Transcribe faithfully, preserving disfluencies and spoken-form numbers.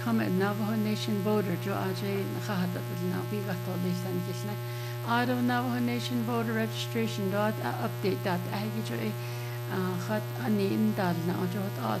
Come Navajo Nation voter jo ajay nakahata na bigato lisan kisna. Aro Navajo Nation voter registration dot update dot ahigi jo e khat ani indal na jo